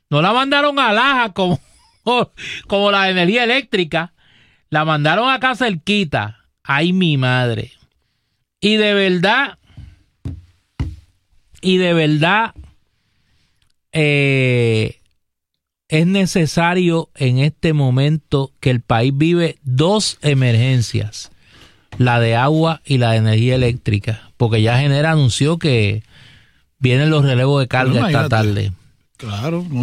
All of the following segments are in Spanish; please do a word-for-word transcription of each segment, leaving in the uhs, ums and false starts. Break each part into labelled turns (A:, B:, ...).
A: No la mandaron a Laja como, como la de energía eléctrica. La mandaron acá cerquita. Ay, mi madre. Y de verdad, y de verdad, eh, es necesario en este momento que el país vive dos emergencias. La de agua y la de energía eléctrica. Porque ya Genera anunció que vienen los relevos de carga esta tarde.
B: Claro, no,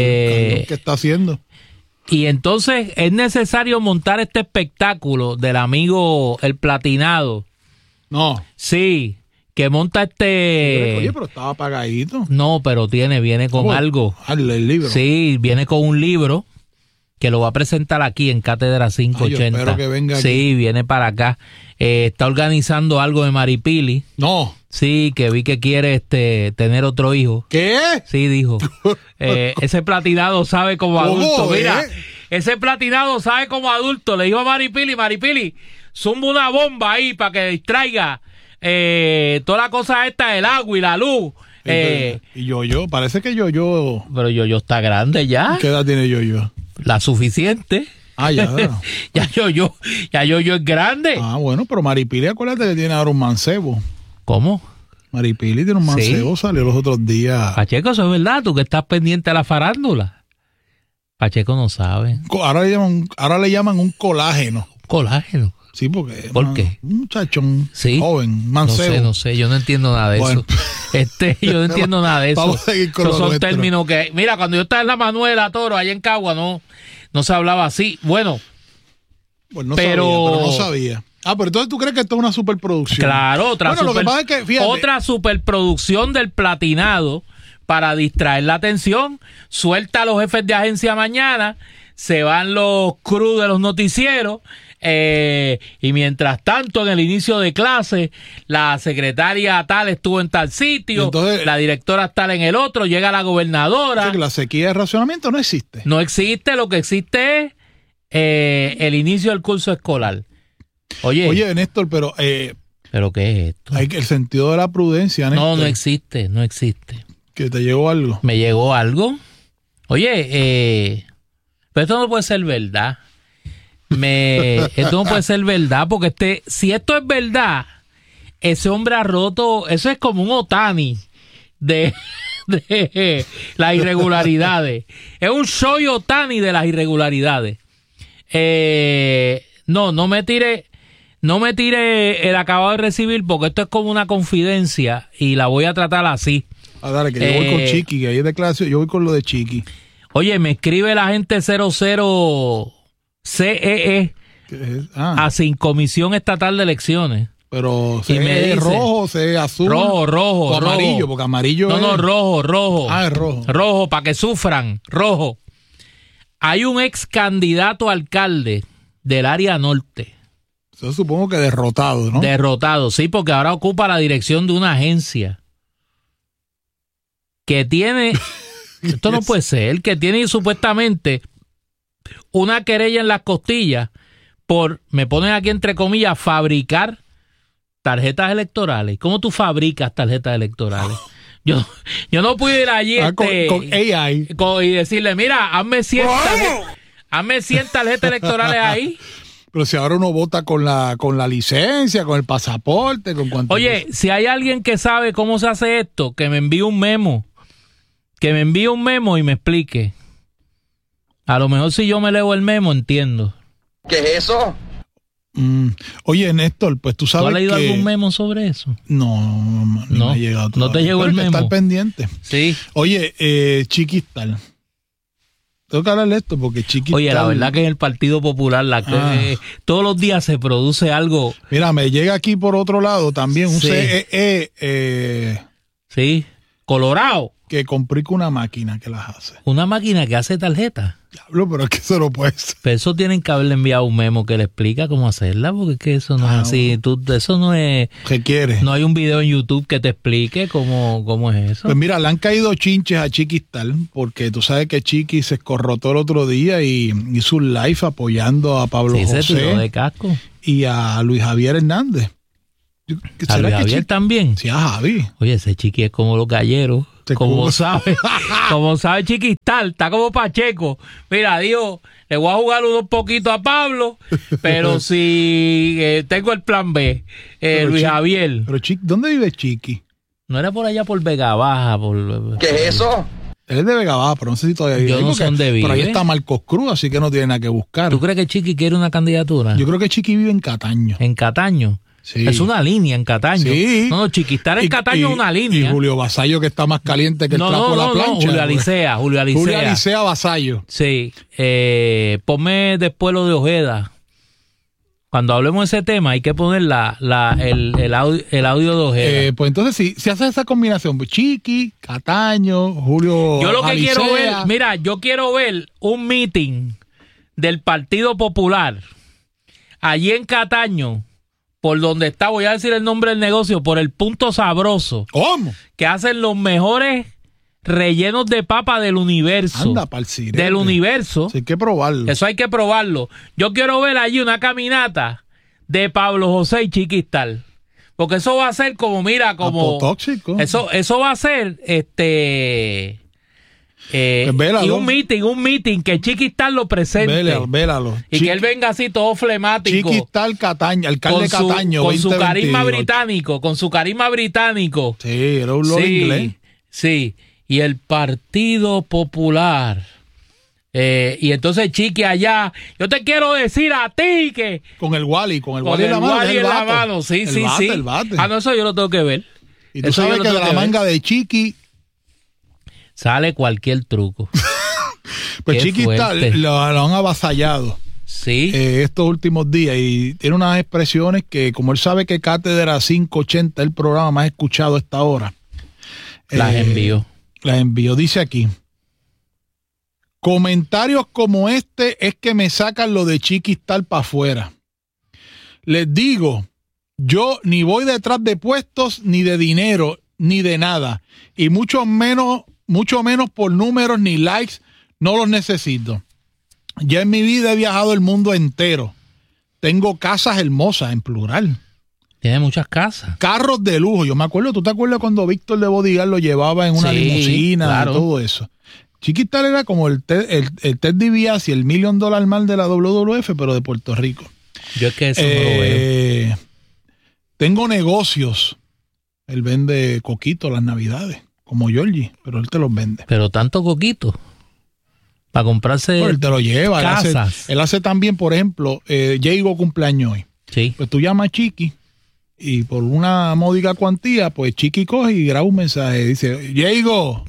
A: eh,
B: ¿qué está haciendo?
A: Y entonces es necesario montar este espectáculo del amigo El Platinado.
B: No.
A: Sí, que monta este...
B: Oye, pero estaba apagadito.
A: No, pero tiene, viene con
B: ¿Cómo?
A: algo.
B: Ah, el libro.
A: Sí, viene con un libro que lo va a presentar aquí en Cátedra quinientos ochenta.
B: Ay, yo espero que venga aquí.
A: Sí, viene para acá. Eh, está organizando algo de Maripili.
B: No.
A: Sí, que vi que quiere este tener otro hijo.
B: ¿Qué?
A: Sí, dijo. Eh, ese Platinado sabe como adulto.
B: ¿Cómo,
A: Mira,
B: eh?
A: ese Platinado sabe como adulto. Le dijo a Maripili, Maripili, zumba una bomba ahí para que distraiga eh, toda la cosa esta del agua y la luz. Eh,
B: y Yo-Yo, parece que Yo-Yo...
A: Pero Yo-Yo está grande ya.
B: ¿Qué edad tiene Yo-Yo?
A: La suficiente.
B: Ah, ya.
A: ya Yo-Yo, ya Yo-Yo es grande.
B: Ah, bueno, pero Maripili, acuérdate que tiene ahora un mancebo.
A: ¿Cómo?
B: Maripili tiene un mancebo, sí. Salió los otros días.
A: Pacheco, eso es verdad, tú que estás pendiente de la farándula. Pacheco no sabe.
B: Ahora le llaman, ahora le llaman un colágeno.
A: ¿Colágeno?
B: Sí, porque
A: ¿Por
B: una,
A: qué?
B: Un muchachón
A: ¿Sí?
B: joven, mancebo.
A: No sé, no sé, yo no entiendo nada de bueno. eso. Este, yo no entiendo nada de eso.
B: Vamos a seguir con
A: Esos son
B: nuestro.
A: términos que, mira, cuando yo estaba en la Manuela Toro, allá en Cagua, no, no se hablaba así. Bueno,
B: pues no
A: pero...
B: sabía, pero no sabía. Ah, pero entonces tú crees que esto es una superproducción.
A: Claro, otra,
B: bueno,
A: super,
B: lo que pasa es que, fíjate,
A: otra superproducción del Platinado para distraer la atención. Suelta a los jefes de agencia mañana, se van los crews de los noticieros. Eh, y mientras tanto, en el inicio de clase, la secretaria tal estuvo en tal sitio, entonces, la directora tal en el otro, llega la gobernadora.
B: O sea que la sequía de racionamiento no existe.
A: No existe, lo que existe es eh, el inicio del curso escolar. Oye,
B: Oye, Néstor, pero... Eh,
A: ¿pero qué es esto?
B: Hay que el sentido de la prudencia, Néstor.
A: No, no existe, no existe.
B: ¿Que te llegó algo?
A: Me llegó algo. Oye, eh, pero esto no puede ser verdad. Me, esto no puede ser verdad, porque este, si esto es verdad, ese hombre ha roto, eso es como un Otani de, de las irregularidades. Es un Shohei Otani de las irregularidades. Eh, no, no me tire, no me tire el acabado de recibir, porque esto es como una confidencia y la voy a tratar así.
B: Ah, dale, que yo
A: eh,
B: voy con Chiqui, que ahí es de clase, yo voy con lo de Chiqui.
A: Oye, me escribe la gente cero cero C E E
B: ah.
A: a sin comisión estatal de elecciones.
B: Pero C E
A: y me dice,
B: rojo, C E azul.
A: Rojo, rojo,
B: o amarillo,
A: rojo.
B: porque amarillo
A: No,
B: es...
A: no, rojo, rojo.
B: Ah, es rojo.
A: Rojo, para que sufran, rojo. Hay un ex candidato a alcalde del área norte.
B: Yo supongo que derrotado, ¿no?
A: Derrotado, sí, porque ahora ocupa la dirección de una agencia que tiene... Esto no puede ser, que tiene supuestamente una querella en las costillas por, me ponen aquí entre comillas, fabricar tarjetas electorales. ¿Cómo tú fabricas tarjetas electorales? Yo, yo no pude ir allí
B: ah,
A: este,
B: con, con A I
A: con, y decirle, mira, hazme cien, tarjetas, hazme cien tarjetas electorales ahí.
B: Pero si ahora uno vota con la con la licencia, con el pasaporte, con cuánto.
A: Oye, cosa. Si hay alguien que sabe cómo se hace esto, que me envíe un memo. Que me envíe un memo y me explique. A lo mejor si yo me leo el memo, entiendo.
C: ¿Qué es eso?
B: Mm. Oye, Néstor, pues tú sabes que...
A: ¿Tú has leído
B: que...
A: algún memo sobre eso?
B: No, no, no, me ha llegado
A: no te llegó el memo.
B: Estar pendiente.
A: Sí.
B: Oye, eh, Chiquistal. Tengo que hablarle esto porque Chiquistal...
A: Oye, la verdad que en el Partido Popular la
B: ah.
A: eh, todos los días se produce algo...
B: Mira, me llega aquí por otro lado también un
A: sí.
B: C E E... Eh,
A: sí, Colorado.
B: Que complica una máquina que las hace.
A: ¿Una máquina que hace tarjetas?
B: Diablo, pero es que eso no puede ser.
A: Pero eso tienen que haberle enviado un memo que le explica cómo hacerla, porque es que eso no ah, es así. Tú, eso no es...
B: ¿Qué quieres?
A: No hay un video en YouTube que te explique cómo, cómo es eso.
B: Pues mira, le han caído chinches a Chiquistal, porque tú sabes que Chiqui se escorrotó el otro día y hizo un live apoyando a Pablo
A: sí,
B: José.
A: Se tiró de casco.
B: Y a Luis Javier Hernández.
A: ¿A Luis Javier
B: Chiqui?
A: también?
B: Sí, a Javi.
A: Oye, ese Chiqui es como los galleros. Como sabe, como sabe Chiquistal, está como Pacheco. Mira, dijo, le voy a jugar unos poquitos a Pablo, pero si eh, tengo el plan B, eh,
B: pero
A: Luis
B: Chiqui,
A: Javier.
B: Pero Chiqui, ¿dónde vive Chiqui?
A: No era por allá por Vega Baja. Por,
C: ¿Qué es eso?
B: Él es de Vega Baja, pero no sé si todavía vive.
A: Yo no sé dónde vive.
B: Por ahí está Marcos Cruz, así que no tiene nada que buscar.
A: ¿Tú crees que Chiqui quiere una candidatura?
B: Yo creo que Chiqui vive en Cataño.
A: En Cataño.
B: Sí.
A: Es una línea en Cataño.
B: Sí.
A: No, no, Chiquistar en
B: Y-
A: Cataño
B: y-
A: es una línea.
B: Y Julio Vasallo, que está más caliente que el
A: no,
B: trapo
A: no,
B: de la
A: no,
B: plancha.
A: no, Julio
B: pues.
A: Alicea, Julio Alicea.
B: Julio Alicea Vasallo.
A: Sí, eh, ponme después lo de Ojeda. Cuando hablemos de ese tema hay que poner la, la, el, el, audio, el audio de Ojeda.
B: Eh, pues entonces, si, si haces esa combinación, pues Chiqui, Cataño, Julio
A: Yo lo que
B: Alicea.
A: quiero ver, mira, yo quiero ver un meeting del Partido Popular allí en Cataño, por donde está, voy a decir el nombre del negocio, por el Punto Sabroso,
B: ¿Cómo?
A: que hacen los mejores rellenos de papa del universo.
B: Anda pa'l sirete.
A: Del universo.
B: Sí, hay que probarlo.
A: Eso hay que probarlo. Yo quiero ver allí una caminata de Pablo José y Chiquistal. Porque eso va a ser como, mira, como...
B: Apotóxico.
A: Eso, eso va a ser, este... eh,
B: Pues vélalo.
A: y un meeting, un meeting que Chiquistal lo presente.
B: Vélalo, vélalo.
A: Y
B: Chiqui-
A: que él venga así todo flemático.
B: Chiquistal Cataño, alcalde
A: con su,
B: Cataño.
A: con su carisma
B: veinte veintiocho.
A: británico, con su carisma británico.
B: Sí, era un lord
A: Sí,
B: inglés.
A: sí. Y el Partido Popular. Eh, y entonces, Chiqui, allá, yo te quiero decir a ti que...
B: Con el Wally, con el
A: Con
B: Wally en
A: el
B: la mano.
A: Wally
B: el
A: en la
B: vato.
A: mano, sí,
B: El
A: sí,
B: bate,
A: sí.
B: el bate.
A: Ah, no, eso yo lo tengo que ver.
B: Y tú
A: Eso yo
B: sabes
A: lo
B: que de
A: tengo
B: la
A: que ver.
B: manga de Chiqui,
A: Sale cualquier truco.
B: pues
A: Qué
B: Chiqui está,
A: fuerte.
B: lo, lo han avasallado
A: Sí.
B: eh, estos últimos días y tiene unas expresiones que, como él sabe que Cátedra quinientos ochenta es el programa más escuchado a esta hora,
A: Las
B: eh,
A: envió.
B: Las envió. Dice aquí: comentarios como este es que me sacan lo de Chiquistal para afuera. Les digo, yo ni voy detrás de puestos, ni de dinero, ni de nada. Y mucho menos, mucho menos por números ni likes, no los necesito. Ya en mi vida he viajado el mundo entero. Tengo casas hermosas, en plural.
A: Tiene muchas casas.
B: Carros de lujo. Yo me acuerdo, ¿tú te acuerdas cuando Víctor de Bodyguard lo llevaba en una
A: Sí,
B: limusina
A: claro.
B: y todo eso? Chiquistal era como el Ted, el, el Ted DiBiase y el Million Dollar Man de la W W F, pero de Puerto Rico.
A: Yo es que eso no lo veo.
B: Eh, tengo negocios. Él vende coquitos las navidades, como Georgie, pero él te los vende.
A: Pero tanto coquito. Para comprarse
B: Pero él te lo lleva. Él hace,
A: casas.
B: él hace también, por ejemplo, eh, Diego cumpleaños hoy.
A: Sí.
B: Pues tú llamas a Chiqui y por una módica cuantía, pues Chiqui coge y graba un mensaje. Dice: Diego,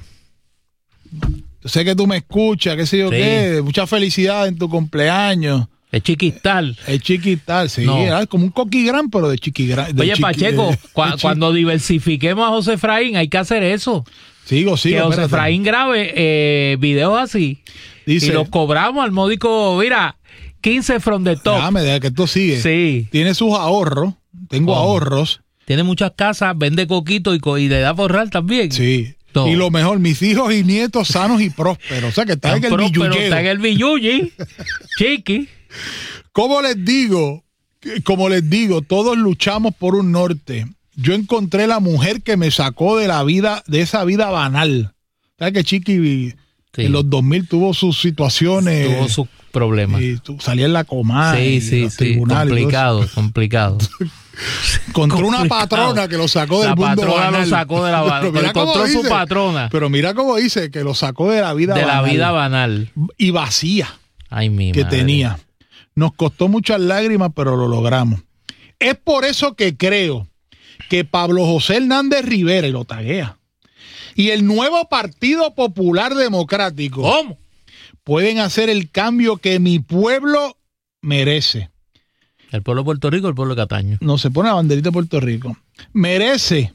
B: yo sé que tú me escuchas, qué sé yo
A: Sí.
B: qué, mucha felicidad en tu cumpleaños.
A: Es Chiquistal.
B: Es Chiquistal, sí,
A: No.
B: era como un coqui gran, pero de Chiqui gran. de
A: Oye,
B: Chiqui-
A: Pacheco,
B: de-
A: cua-
B: de Chi-
A: cuando diversifiquemos a José Efraín, hay que hacer eso.
B: Sigo, sigo.
A: que José
B: espérate.
A: Efraín grabe eh, videos así.
B: Dice,
A: y los cobramos al módico, mira, quince from the top.
B: déjame, deja que esto sigue.
A: Sí.
B: Tiene sus ahorros, tengo
A: Oh.
B: ahorros,
A: Tiene muchas casas, vende coquito y, co- y le da forrar también.
B: sí.
A: No.
B: Y lo mejor, mis hijos y nietos sanos y prósperos. O sea, que está en el
A: Pero
B: billulleo.
A: está en el billuyi. Chiqui.
B: ¿Cómo les digo? Como les digo, todos luchamos por un norte. Yo encontré la mujer que me sacó de la vida, de esa vida banal. ¿Sabes que Chiqui
A: Sí.
B: en los dos mil tuvo sus situaciones?
A: Tuvo sus problemas.
B: Y tu- salía en la comada.
A: Sí,
B: y
A: sí,
B: los
A: sí.
B: tribunales y todo
A: Complicado, complicado.
B: eso. Encontró una
A: complicado.
B: patrona que lo sacó del
A: La
B: mundo
A: patrona
B: banal.
A: lo sacó de la banal.
B: Pero mira cómo
A: Encontró su
B: dice,
A: patrona.
B: Pero mira cómo dice que lo sacó de la vida
A: De la
B: banal
A: vida banal.
B: y vacía
A: Ay, mi
B: que
A: madre.
B: tenía. Nos costó muchas lágrimas, pero lo logramos. Es por eso que creo que Pablo José Hernández Rivera, y lo taguea, y el nuevo Partido Popular Democrático
A: ¿Cómo?
B: pueden hacer el cambio que mi pueblo merece.
A: El pueblo de Puerto Rico, el pueblo de Cataño.
B: No se pone la banderita de Puerto Rico. Merece.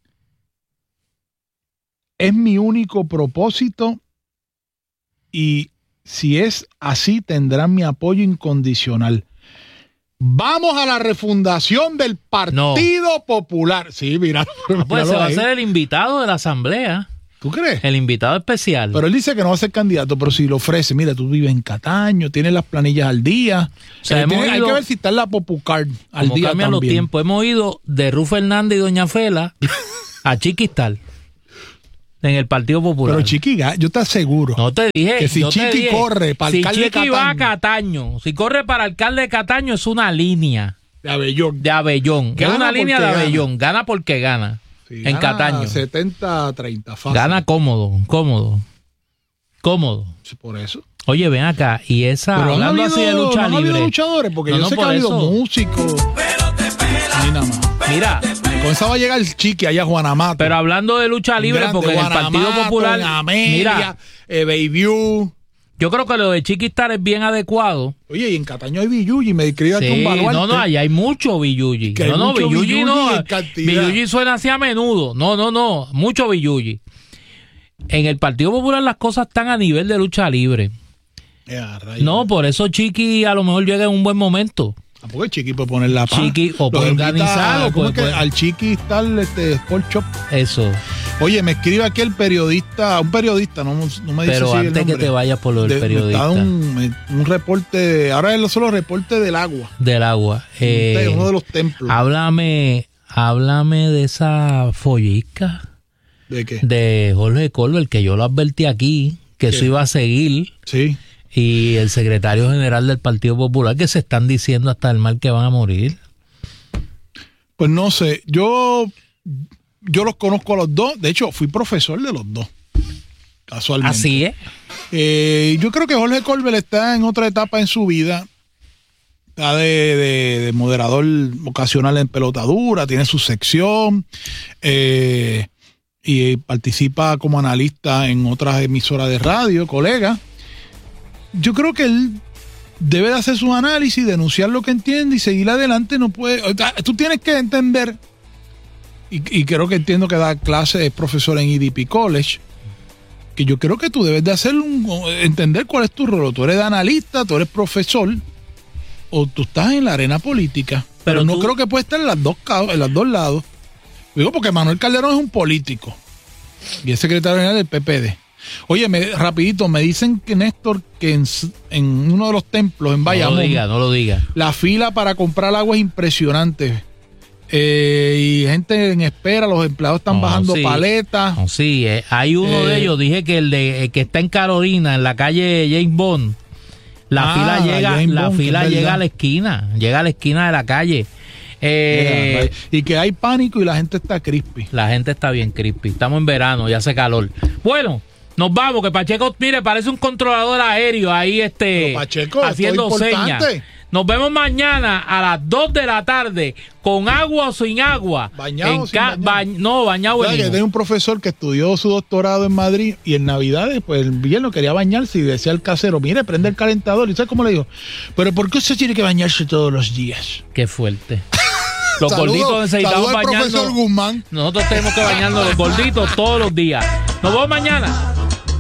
B: Es mi único propósito y si es así tendrán mi apoyo incondicional. Vamos a la refundación del Partido Popular. Sí, mira.
A: Ah, pues se
B: míralo
A: va a
B: ahí.
A: ser el invitado de la asamblea.
B: ¿Tú crees?
A: El invitado especial.
B: Pero él dice que no va a ser candidato, pero si lo ofrece, mira, tú vives en Cataño, tienes las planillas al día.
A: O sea,
B: Eh,
A: hemos
B: tiene- hay
A: ido-
B: que ver si está en la Popucard al
A: Como
B: día
A: cambian los
B: también.
A: tiempos. Hemos ido de Rufo Hernández y Doña Fela a Chiquistal. en el Partido Popular.
B: Pero Chiqui, yo te aseguro.
A: No te dije.
B: Que si
A: yo
B: Chiqui
A: te dije,
B: corre para
A: si
B: alcalde
A: Chiqui
B: de
A: va a
B: Cataño.
A: Cataño, si corre para alcalde de Cataño es una línea.
B: De Abellón.
A: De Abellón.
B: Gana
A: es una línea de
B: porque
A: Abellón. Gana, gana porque gana.
B: Sí,
A: en
B: gana
A: Cataño.
B: setenta a treinta, fácil.
A: Gana cómodo, cómodo. Cómodo.
B: Sí, por eso.
A: Oye, ven acá. Y esa,
B: Pero
A: hablando
B: no ha habido,
A: así de lucha
B: no
A: libre.
B: ha habido luchadores, porque
A: No,
B: yo
A: no,
B: sé que
A: por
B: ha habido
A: eso.
B: músicos. Ni nada más.
A: Mira,
B: Con esa va a llegar el Chiqui allá a Juanamato.
A: pero hablando de lucha libre,
B: Grande,
A: porque en el Partido
B: Guanamato,
A: Popular.
B: en Amelia,
A: Mira,
B: eh, Bayview.
A: yo creo que lo de Chiquistar es bien adecuado.
B: Oye, y en Cataño hay Billuyi, me escribe aquí
A: Sí,
B: un baluarte.
A: no, no, ahí hay mucho Billuyi.
B: Que hay
A: No, no,
B: mucho
A: Billuyi
B: Billuyi
A: no.
B: en cantidad.
A: Billuyi suena así a menudo. No, no, no. Mucho Billuyi. En el Partido Popular las cosas están a nivel de lucha libre.
B: Ya, rayos.
A: No, por eso Chiqui a lo mejor llega en un buen momento.
B: Ah, porque el Chiqui puede poner la paz.
A: Chiqui, o
B: Los
A: puede
B: invita,
A: organizarlo,
B: ¿cómo
A: puede-
B: es que
A: puede-
B: al Chiqui está el este, Sport Shop.
A: Eso.
B: Oye, me escribe aquí el periodista, un periodista, no, no me dice
A: Pero
B: si el
A: antes que
B: nombre.
A: te vayas por lo del
B: De- me
A: periodista
B: está un, un reporte, ahora es solo reporte del agua.
A: del agua. Eh,
B: uno de los templos.
A: háblame, háblame de esa follisca
B: ¿De qué?
A: de Jorge Colbert, que yo lo advertí aquí, que
B: ¿Qué?
A: eso iba a seguir.
B: Sí.
A: Y el secretario general del Partido Popular, que se están diciendo hasta el mal que van a morir.
B: Pues no sé, yo, yo los conozco a los dos. De hecho, fui profesor de los dos. Casualmente.
A: Así es.
B: Eh, yo creo que Jorge Colbert está en otra etapa en su vida. Está de, de- de moderador ocasional en pelotadura, tiene su sección eh, y participa como analista en otras emisoras de radio, colega. Yo creo que él debe de hacer su análisis, denunciar lo que entiende y seguir adelante. No puede. O sea, tú tienes que entender, y, y creo que entiendo que da clase, es profesor en E D P College, que yo creo que tú debes de hacer un, entender cuál es tu rol. Tú eres analista, tú eres profesor, o tú estás en la arena política. Pero,
A: Pero
B: no
A: tú-
B: creo que pueda estar en las dos ca- en los dos lados. Digo, porque Manuel Calderón es un político y es secretario general del P P D. Oye, me, rapidito, me dicen que Néstor, que en, s- en uno de los templos en
A: No
B: Bayamón,
A: lo diga, no lo diga.
B: la fila para comprar agua es impresionante. Eh, y gente en espera, los empleados están
A: No,
B: bajando
A: sí.
B: paletas.
A: No, sí, eh, hay uno
B: Eh,
A: de ellos, dije que el de el que está en Carolina, en la calle James Bond, la
B: Ah,
A: fila
B: la
A: llega,
B: James
A: la
B: Bond, que
A: fila
B: es
A: llega
B: verdad.
A: a la esquina, llega a la esquina de la calle. Eh,
B: y que hay pánico y la gente está crispy.
A: La gente está bien crispy. Estamos en verano y hace calor. Bueno, nos vamos, que Pacheco, mire, parece un controlador aéreo ahí, este,
B: Pero Pacheco,
A: haciendo
B: esto es
A: señas.
B: importante.
A: Nos vemos mañana a las dos de la tarde, con agua o sin agua.
B: Bañado
A: En
B: o sin
A: ca-
B: bañar.
A: ba- no, bañado
B: ¿Sabes que
A: venimos.
B: tengo un profesor que estudió su doctorado en Madrid y en Navidades, pues el viernes quería bañarse y decía al casero, mire, prende el calentador. ¿Y sabes cómo le digo? Pero ¿por qué usted tiene que bañarse todos los días?
A: Qué fuerte. Los
B: Saludo-
A: gorditos necesitamos
B: saludo al profesor
A: bañarnos.
B: Guzmán.
A: Nosotros tenemos que bañarnos los gorditos todos los días. Nos vemos mañana.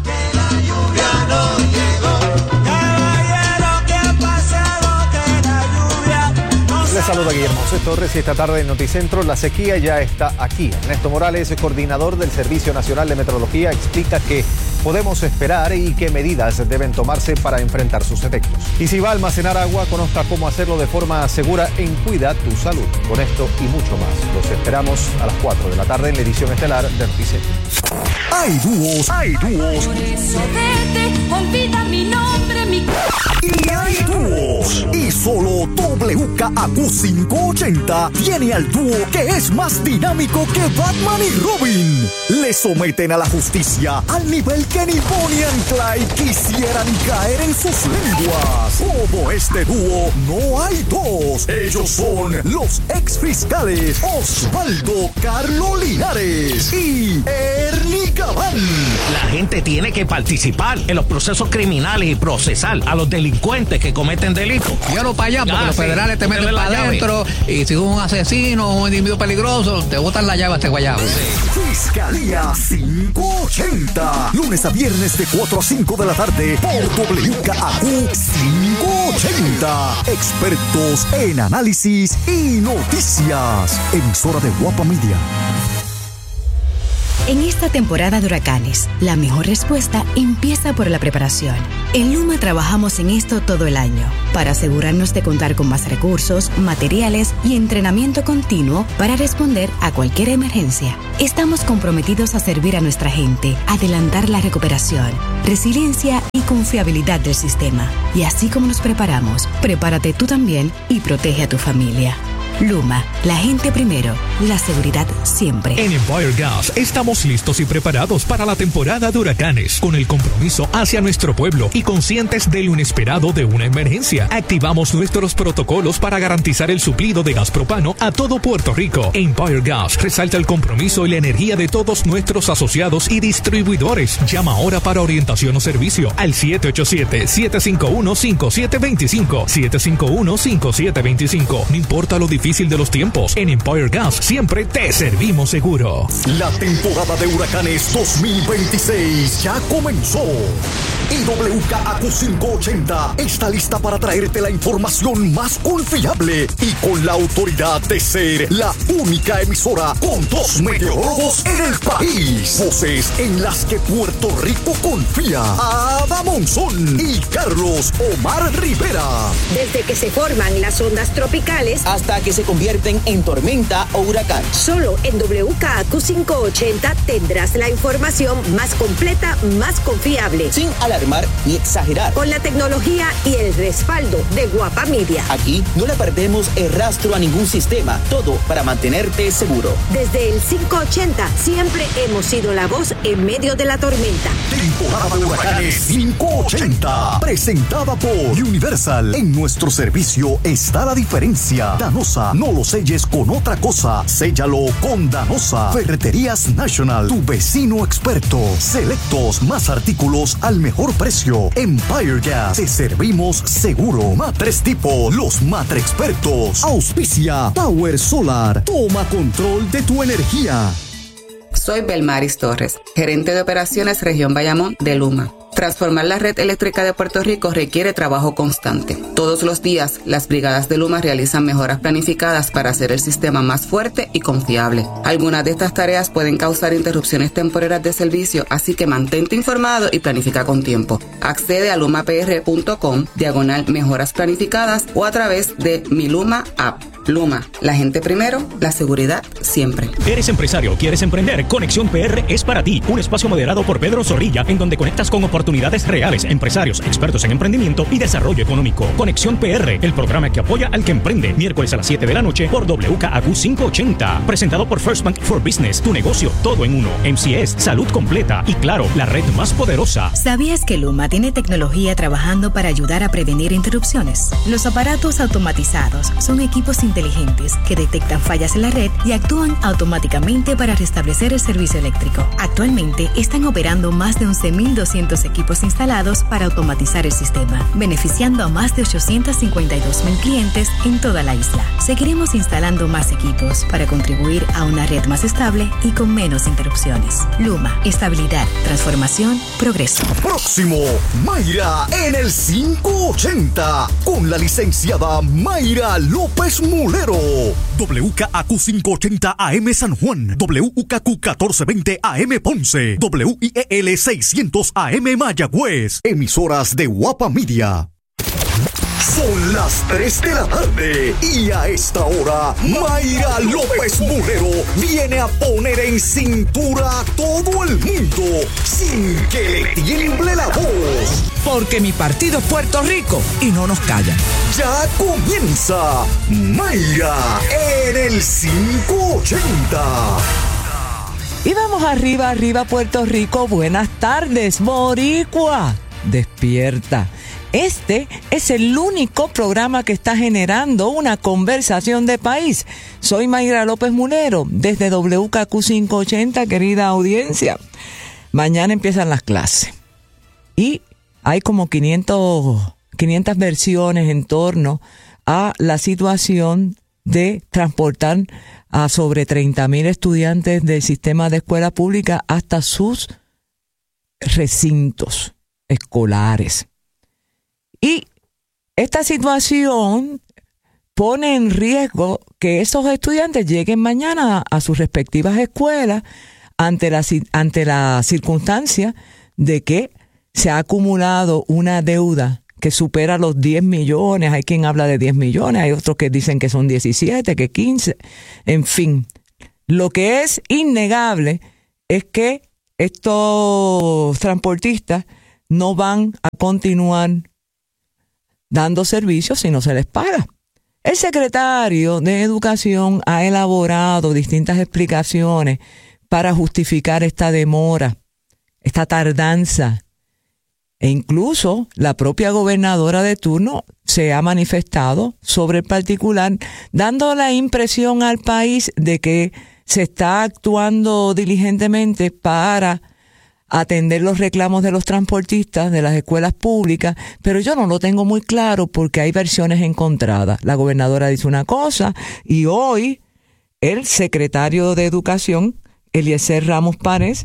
C: Les saluda Guillermo José Torres y esta tarde en Noticentro la sequía ya está aquí. Ernesto Morales, coordinador del Servicio Nacional de Meteorología, explica qué podemos esperar y qué medidas deben tomarse para enfrentar sus efectos. Y si va a almacenar agua, conozca cómo hacerlo de forma segura en Cuida tu Salud. Con esto y mucho más, los esperamos a las cuatro de la tarde en la edición estelar de Noticentro.
D: Hay dúos, hay dúos
E: Por eso vete, olvida mi nombre, mi
D: y hay dúos. Y solo W K A Q quinientos ochenta tiene al dúo que es más dinámico que Batman y Robin. Le someten a la justicia al nivel que ni Bonnie and Clyde quisieran caer en sus lenguas. Como este dúo, no hay dos. Ellos son los ex fiscales Osvaldo Carlo Linares y Ernie Gabán.
F: La gente tiene que participar en los procesos criminales y procesar a los delincuentes que cometen delitos.
G: Llévalo para allá, porque
F: Ah,
G: los
F: sí.
G: federales te
F: Usted
G: meten
F: ve la
G: para
F: llave.
G: adentro y si es un asesino o un individuo peligroso, te botan la llave a este guayabo.
D: Fiscalía quinientos ochenta. Lunes a viernes de cuatro a cinco de la tarde por W K A Q quinientos ochenta. Expertos en análisis y noticias. Emisora de Guapa Media.
H: En esta temporada de huracanes, la mejor respuesta empieza por la preparación. En Luma trabajamos en esto todo el año, para asegurarnos de contar con más recursos, materiales y entrenamiento continuo para responder a cualquier emergencia. Estamos comprometidos a servir a nuestra gente, adelantar la recuperación, resiliencia y confiabilidad del sistema. Y así como nos preparamos, prepárate tú también y protege a tu familia. Luma, la gente primero, la seguridad siempre.
I: En Empire Gas estamos listos y preparados para la temporada de huracanes, con el compromiso hacia nuestro pueblo y conscientes de lo inesperado de una emergencia. Activamos nuestros protocolos para garantizar el suplido de gas propano a todo Puerto Rico. Empire Gas resalta el compromiso y la energía de todos nuestros asociados y distribuidores. Llama ahora para orientación o servicio al siete ocho siete, siete cinco uno, cinco siete dos cinco, siete cinco uno, cinco siete dos cinco. No importa lo difícil de los tiempos, en Empire Gas siempre te servimos seguro.
D: La temporada de huracanes dos mil veintiséis ya comenzó. Y W K A Q quinientos ochenta está lista para traerte la información más confiable y con la autoridad de ser la única emisora con dos meteorólogos en el país. Voces en las que Puerto Rico confía. Ada Monzón y Carlos Omar Rivera.
J: Desde que se forman las ondas tropicales
K: hasta que se convierten en tormenta o huracán.
J: Solo en W K A Q quinientos ochenta tendrás la información más completa, más confiable.
K: Sin alarmar ni exagerar.
J: Con la tecnología y el respaldo de Guapa Media.
K: Aquí no le perdemos el rastro a ningún sistema. Todo para mantenerte seguro.
J: Desde el quinientos ochenta siempre hemos sido la voz en medio de la tormenta.
D: Temporada de huracanes quinientos ochenta. Presentada por Universal. En nuestro servicio está la diferencia. Danosa, no lo selles con otra cosa. Séllalo con Danosa. Ferreterías National, tu vecino experto. Selectos, más artículos al mejor precio. Empire Gas, te servimos seguro. Matres Tipo, los matre expertos. Auspicia Power Solar. Toma control de tu energía.
L: Soy Belmaris Torres, gerente de operaciones Región Bayamón de Luma. Transformar la red eléctrica de Puerto Rico requiere trabajo constante. Todos los días, las brigadas de Luma realizan mejoras planificadas para hacer el sistema más fuerte y confiable. Algunas de estas tareas pueden causar interrupciones temporeras de servicio, así que mantente informado y planifica con tiempo. Accede a lumapr.com, diagonal mejoras planificadas o a través de Mi Luma App. Luma, la gente primero, la seguridad siempre.
M: ¿Eres empresario? ¿Quieres emprender? Conexión P R es para ti. Un espacio moderado por Pedro Zorrilla, en donde conectas con oportunidades reales, empresarios, expertos en emprendimiento y desarrollo económico. Conexión P R, el programa que apoya al que emprende. Miércoles a las siete de la noche por W K A Q quinientos ochenta. Presentado por First Bank for Business, tu negocio, todo en uno. M C S, salud completa y claro, la red más poderosa.
H: ¿Sabías que Luma tiene tecnología trabajando para ayudar a prevenir interrupciones? Los aparatos automatizados son equipos inteligentes que detectan fallas en la red y actúan automáticamente para restablecer el servicio eléctrico. Actualmente están operando más de once mil doscientos equipos instalados para automatizar el sistema, beneficiando a más de ochocientos cincuenta y dos mil clientes en toda la isla. Seguiremos instalando más equipos para contribuir a una red más estable y con menos interrupciones. Luma, estabilidad, transformación, progreso.
D: Próximo, Mayra en el quinientos ochenta, con la licenciada Mayra López Mulero. W K A Q quinientos ochenta A M San Juan, W K Q catorce veinte A M Ponce, W I E L seiscientos A M Mayagüez. Emisoras de Guapa Media. Son las tres de la tarde y a esta hora Mayra López Mulero viene a poner en cintura a todo el mundo sin que le tiemble la voz.
N: Porque mi partido es Puerto Rico y no nos callan.
D: Ya comienza Mayra en el quinientos ochenta.
N: Y vamos arriba, arriba Puerto Rico. Buenas tardes, Boricua. Despierta. Este es el único programa que está generando una conversación de país. Soy Mayra López Mulero, desde W K Q quinientos ochenta, querida audiencia. Mañana empiezan las clases. Y hay como quinientas versiones en torno a la situación de transportar a sobre treinta mil estudiantes del sistema de escuela pública hasta sus recintos escolares. Y esta situación pone en riesgo que esos estudiantes lleguen mañana a sus respectivas escuelas ante la, ante la circunstancia de que se ha acumulado una deuda que supera los diez millones. Hay quien habla de diez millones, hay otros que dicen que son diecisiete, que quince, en fin. Lo que es innegable es que estos transportistas no van a continuar dando servicios si no se les paga. El secretario de Educación ha elaborado distintas explicaciones para justificar esta demora, esta tardanza. E incluso la propia gobernadora de turno se ha manifestado sobre el particular, dando la impresión al país de que se está actuando diligentemente para atender los reclamos de los transportistas de las escuelas públicas, pero yo no lo tengo muy claro porque hay versiones encontradas. La gobernadora dice una cosa y hoy el secretario de Educación, Eliezer Ramos Párez,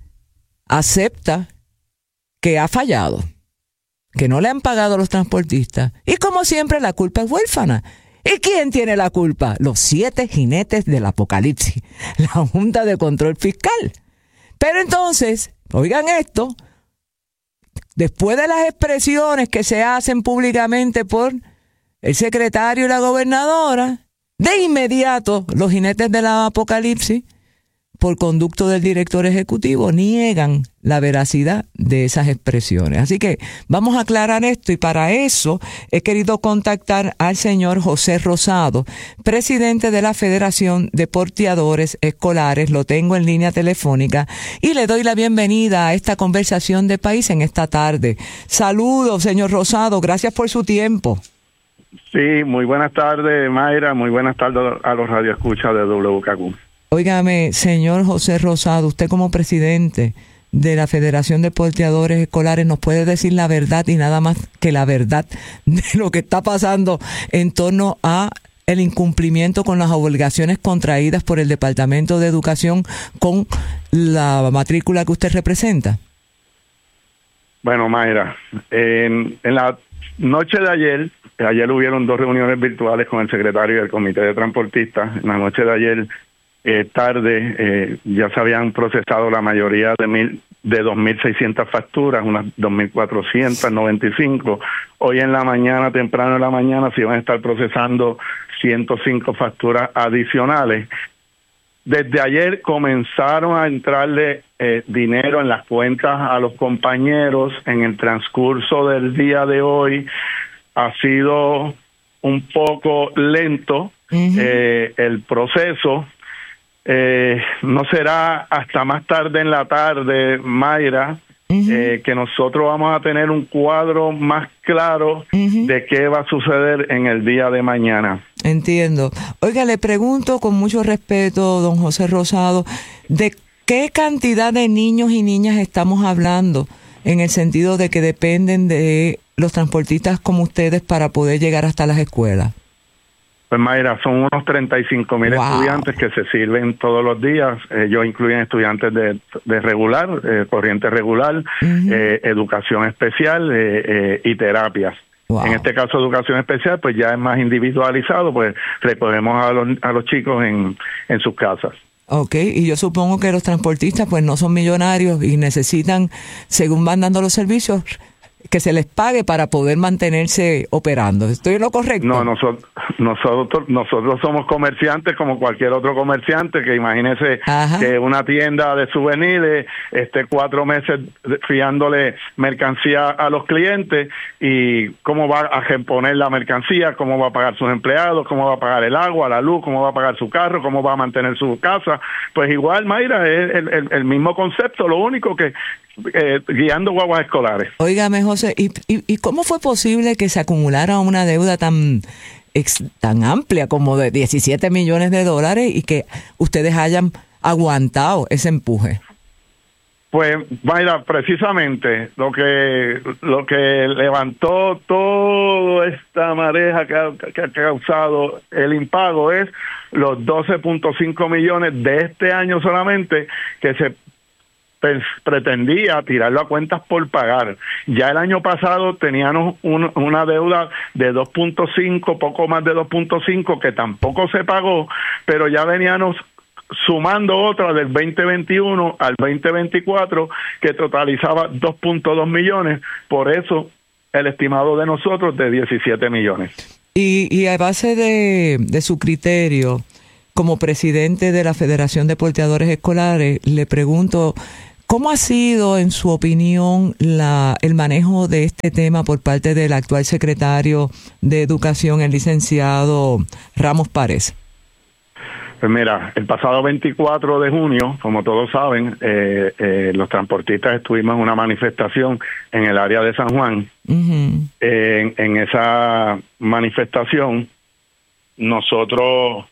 N: acepta que ha fallado, que no le han pagado a los transportistas. Y como siempre, la culpa es huérfana. ¿Y quién tiene la culpa? Los siete jinetes del apocalipsis, la Junta de Control Fiscal. Pero entonces, oigan esto, después de las expresiones que se hacen públicamente por el secretario y la gobernadora, de inmediato los jinetes del apocalipsis, por conducto del director ejecutivo, niegan la veracidad de esas expresiones. Así que vamos a aclarar esto y para eso he querido contactar al señor José Rosado, presidente de la Federación de Porteadores Escolares. Lo tengo en línea telefónica y le doy la bienvenida a esta conversación de país en esta tarde. Saludos, señor Rosado, gracias por su tiempo.
O: Sí, muy buenas tardes, Mayra, muy buenas tardes a los radioescuchas de W K Q.
N: Óigame, señor José Rosado, usted como presidente de la Federación de Porteadores Escolares nos puede decir la verdad y nada más que la verdad de lo que está pasando en torno a el incumplimiento con las obligaciones contraídas por el Departamento de Educación con la matrícula que usted representa.
O: Bueno, Mayra, en, en la noche de ayer, ayer hubieron dos reuniones virtuales con el secretario del Comité de Transportistas. En la noche de ayer, Eh, tarde eh, ya se habían procesado la mayoría de mil de dos mil seiscientas facturas, unas dos mil cuatrocientas noventa y cinco. Hoy en la mañana, temprano en la mañana, se iban a estar procesando ciento cinco facturas adicionales. Desde ayer comenzaron a entrarle eh, dinero en las cuentas a los compañeros. En el transcurso del día de hoy ha sido un poco lento uh-huh. eh, el proceso. Eh, no será hasta más tarde en la tarde, Mayra, uh-huh. eh, que nosotros vamos a tener un cuadro más claro uh-huh. de qué va a suceder en el día de mañana.
N: Entiendo. Oiga, le pregunto con mucho respeto, don José Rosado, ¿de qué cantidad de niños y niñas estamos hablando en el sentido de que dependen de los transportistas como ustedes para poder llegar hasta las escuelas?
O: Pues Mayra, son unos treinta y cinco mil wow. estudiantes que se sirven todos los días. Ellos incluyen estudiantes de, de regular, eh, corriente regular, uh-huh. eh, educación especial eh, eh, y terapias. Wow. En este caso, educación especial, pues ya es más individualizado, pues recogemos a los, a los chicos en, en sus casas.
N: Ok, y yo supongo que los transportistas pues no son millonarios y necesitan, según van dando los servicios, que se les pague para poder mantenerse operando. ¿Estoy en lo correcto?
O: No, nosotros nosotros nosotros somos comerciantes como cualquier otro comerciante, que imagínese Ajá. que una tienda de souvenirs esté cuatro meses fiándole mercancía a los clientes y cómo va a reponer la mercancía, cómo va a pagar sus empleados, cómo va a pagar el agua, la luz, cómo va a pagar su carro, cómo va a mantener su casa. Pues igual, Mayra, es el, el, el mismo concepto, lo único que Eh, guiando guaguas escolares.
N: Óigame, José, ¿y, y, ¿y cómo fue posible que se acumulara una deuda tan ex, tan amplia como de diecisiete millones de dólares y que ustedes hayan aguantado ese empuje?
O: Pues, Mayra, precisamente lo que lo que levantó toda esta mareja que ha, que ha causado el impago es los doce punto cinco millones de este año solamente que se pretendía tirarlo a cuentas por pagar. Ya el año pasado teníamos un, una deuda de dos punto cinco, poco más de dos punto cinco, que tampoco se pagó, pero ya veníamos sumando otra del veinte veintiuno al veinte veinticuatro que totalizaba dos punto dos millones, por eso el estimado de nosotros de diecisiete millones.
N: Y, y a base de, de su criterio, como presidente de la Federación de Porteadores Escolares, le pregunto, ¿cómo ha sido, en su opinión, la, el manejo de este tema por parte del actual secretario de Educación, el licenciado Ramos Párez?
O: Pues mira, el pasado veinticuatro de junio, como todos saben, eh, eh, los transportistas estuvimos en una manifestación en el área de San Juan. Uh-huh. Eh, en, en esa manifestación, nosotros,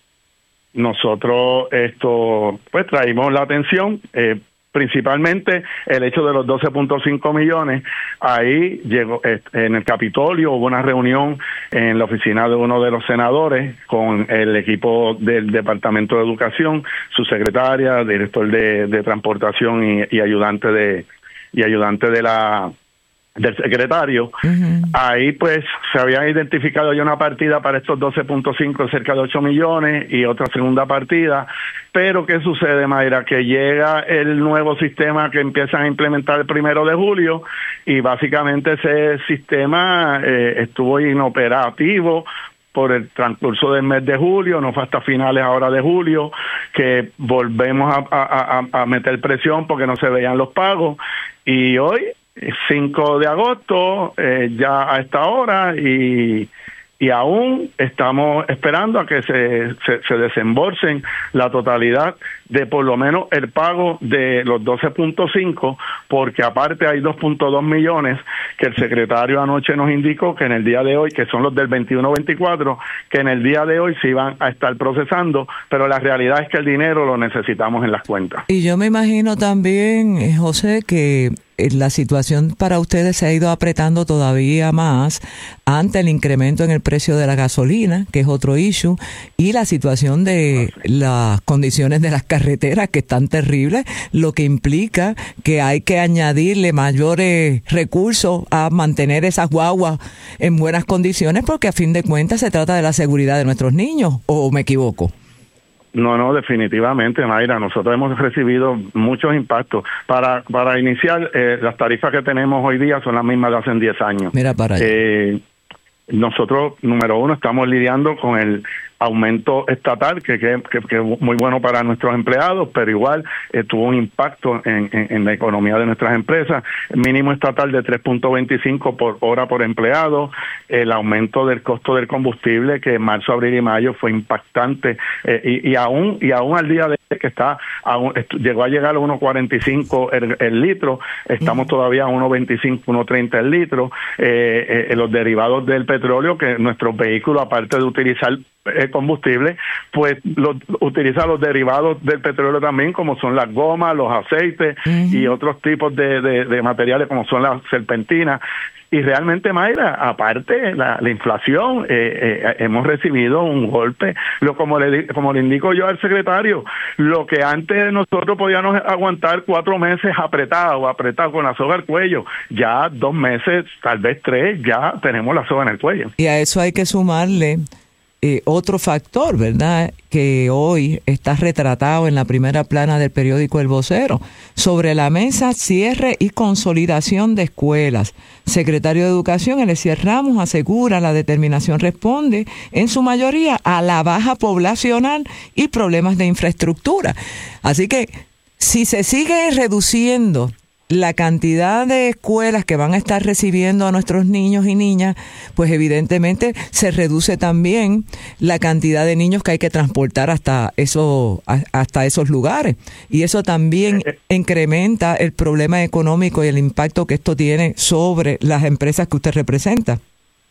O: nosotros esto, pues traímos la atención, eh, principalmente el hecho de los doce punto cinco millones. Ahí llegó, en el Capitolio hubo una reunión en la oficina de uno de los senadores con el equipo del Departamento de Educación, su secretaria, director de, de transportación y, y ayudante de y ayudante de la del secretario. Uh-huh. Ahí pues se había identificado ya una partida para estos doce punto cinco, cerca de ocho millones, y otra segunda partida. Pero ¿qué sucede, Mayra? Que llega el nuevo sistema que empiezan a implementar el primero de julio, y básicamente ese sistema eh, estuvo inoperativo por el transcurso del mes de julio. No fue hasta finales ahora de julio que volvemos a, a, a, a meter presión porque no se veían los pagos, y hoy cinco de agosto, eh, ya a esta hora, y, y aún estamos esperando a que se, se, se desembolsen la totalidad de por lo menos el pago de los doce punto cinco, porque aparte hay dos punto dos millones que el secretario anoche nos indicó que en el día de hoy, que son los del veintiuno veinticuatro, que en el día de hoy se iban a estar procesando, pero la realidad es que el dinero lo necesitamos en las cuentas.
N: Y yo me imagino también, José, que la situación para ustedes se ha ido apretando todavía más ante el incremento en el precio de la gasolina, que es otro issue, y la situación de las condiciones de las carreteras, que están terribles, lo que implica que hay que añadirle mayores recursos a mantener esas guaguas en buenas condiciones, porque a fin de cuentas se trata de la seguridad de nuestros niños, ¿o me equivoco?
O: No, no, definitivamente, Mayra. Nosotros hemos recibido muchos impactos. Para para iniciar, eh, las tarifas que tenemos hoy día son las mismas de hace diez años.
N: Mira para allá.
O: Eh, nosotros, número uno, estamos lidiando con el aumento estatal, que que, que, que es muy bueno para nuestros empleados, pero igual eh, tuvo un impacto en, en, en la economía de nuestras empresas. El mínimo estatal de tres punto veinticinco por hora por empleado, el aumento del costo del combustible, que en marzo, abril y mayo fue impactante, eh, y, y aún y aún al día de que está aún, llegó a llegar a uno cuarenta y cinco el, el litro, estamos uh-huh. todavía a uno veinticinco, uno treinta el litro. Eh, eh, los derivados del petróleo, que nuestros vehículos, aparte de utilizar eh, combustible, pues lo, utiliza los derivados del petróleo también, como son las gomas, los aceites uh-huh. y otros tipos de, de, de materiales como son las serpentinas. Y realmente, Mayra, aparte la, la inflación, eh, eh, hemos recibido un golpe. Lo como le como le indico yo al secretario, lo que antes nosotros podíamos aguantar cuatro meses apretado, apretado con la soga al cuello, ya dos meses, tal vez tres, ya tenemos la soga en el cuello.
N: Y a eso hay que sumarle Eh, otro factor, ¿verdad?, que hoy está retratado en la primera plana del periódico El Vocero. Sobre la mesa, cierre y consolidación de escuelas. Secretario de Educación, Eliezer Ramos, asegura la determinación responde en su mayoría a la baja poblacional y problemas de infraestructura. Así que si se sigue reduciendo la cantidad de escuelas que van a estar recibiendo a nuestros niños y niñas, pues evidentemente se reduce también la cantidad de niños que hay que transportar hasta eso, hasta esos lugares. Y eso también incrementa el problema económico y el impacto que esto tiene sobre las empresas que usted representa.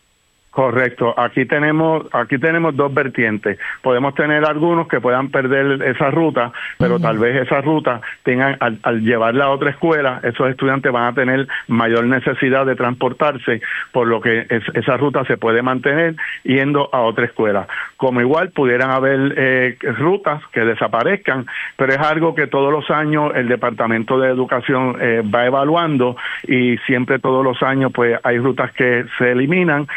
O: Correcto. Aquí tenemos aquí tenemos dos vertientes. Podemos tener algunos que puedan perder esa ruta, pero uh-huh. tal vez esa ruta tengan, al, al llevarla a otra escuela, esos estudiantes van a tener mayor necesidad de transportarse, por lo que es, esa ruta se puede mantener yendo a otra escuela. Como igual pudieran haber eh, rutas que desaparezcan, pero es algo que todos los años el Departamento de Educación eh, va evaluando, y siempre todos los años pues hay rutas que se eliminan y